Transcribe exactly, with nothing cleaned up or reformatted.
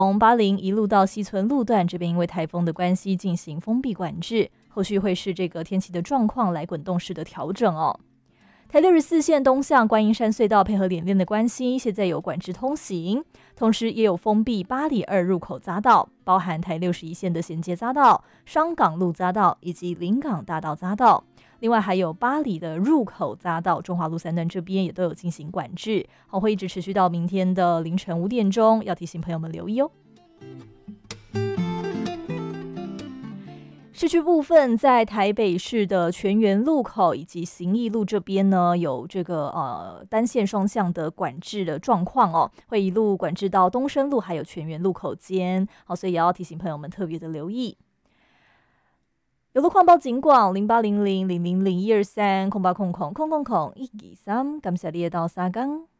从八零一路到西村路段这边，因为台风的关系进行封闭管制，后续会是这个天气的状况来滚动式的调整哦。台六十四线东向观音山隧道配合演练的关系，现在有管制通行，同时也有封闭八里二入口匝道，包含台六十一线的衔接匝道、商港路匝道以及临港大道匝道。另外还有八里的入口匝道，中华路三段这边也都有进行管制，好，会一直持续到明天的凌晨五点钟，要提醒朋友们留意哦。市区部分，在台北市的泉源路口以及行义路这边呢，有这个呃单线双向的管制的状况哦，会一路管制到东升路还有泉源路口间，好，所以也要提醒朋友们特别的留意。有路况报警广零八零零零零零一二三空八空空空空空一二三，感谢你的到沙港。